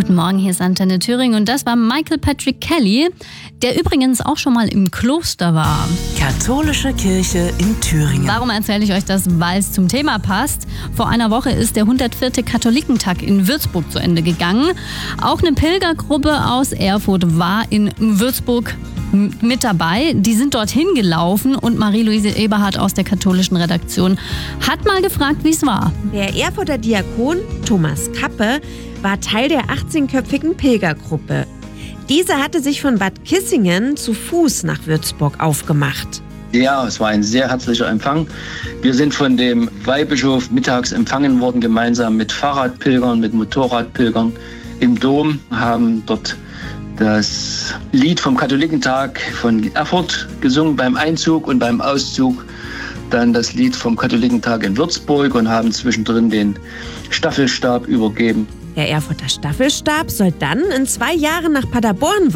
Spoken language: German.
Guten Morgen, hier ist Antenne Thüringen und das war Michael Patrick Kelly, der übrigens auch schon mal im Kloster war. Katholische Kirche in Thüringen. Warum erzähle ich euch das? Weil es zum Thema passt. Vor einer Woche ist der 104. Katholikentag in Würzburg zu Ende gegangen. Auch eine Pilgergruppe aus Erfurt war in Würzburg mit dabei. Die sind dorthin gelaufen und Marie-Louise Eberhardt aus der katholischen Redaktion hat mal gefragt, wie es war. Der Erfurter Diakon Thomas Kappe war Teil der 18-köpfigen Pilgergruppe. Diese hatte sich von Bad Kissingen zu Fuß nach Würzburg aufgemacht. Ja, es war ein sehr herzlicher Empfang. Wir sind von dem Weihbischof mittags empfangen worden, gemeinsam mit Fahrradpilgern, mit Motorradpilgern im Dom, haben dort das Lied vom Katholikentag von Erfurt gesungen beim Einzug und beim Auszug. Dann das Lied vom Katholikentag in Würzburg und haben zwischendrin den Staffelstab übergeben. Der Erfurter Staffelstab soll dann in 2 Jahren nach Paderborn